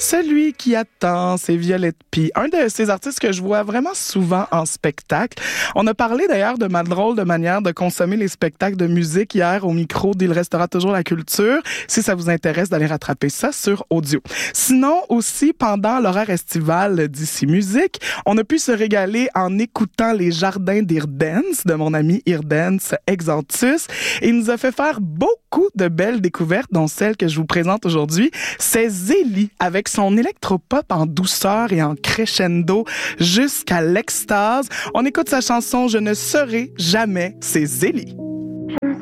Celui qui attend, c'est Violette Py, un de ces artistes que je vois vraiment souvent en spectacle. On a parlé d'ailleurs de ma drôle de manière de consommer les spectacles de musique hier au micro d'Il restera toujours la culture. Si ça vous intéresse d'aller rattraper ça sur audio. Sinon, aussi, pendant l'horaire estival d'Ici Musique, on a pu se régaler en écoutant les jardins d'Irdance de mon ami Irdance Exantus. Et il nous a fait faire beaucoup de belles découvertes, dont celle que je vous présente aujourd'hui. C'est Zélie, avec son électropop en douceur et en crescendo jusqu'à l'extase. On écoute sa chanson « Je ne serai jamais », c'est Zélie.